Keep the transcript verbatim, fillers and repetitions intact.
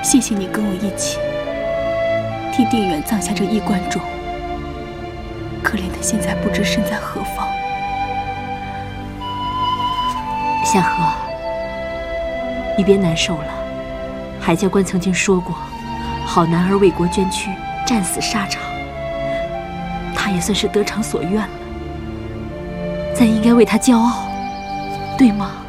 谢谢你跟我一起替定远葬下这衣冠冢。可怜他现在不知身在何方。 夏荷，你别难受了。海教官曾经说过，好男儿为国捐躯，战死沙场。他也算是得偿所愿了，咱应该为他骄傲，对吗？